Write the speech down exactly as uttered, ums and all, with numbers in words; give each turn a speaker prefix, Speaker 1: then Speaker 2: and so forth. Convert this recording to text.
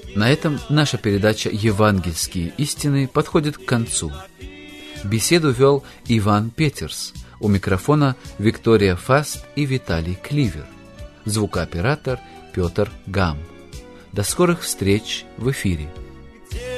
Speaker 1: На этом наша передача «Евангельские истины» подходит к концу. Беседу вел Иван Петерс. У микрофона Виктория Фаст и Виталий Кливер. Звукооператор Петр Гам. До скорых встреч в эфире.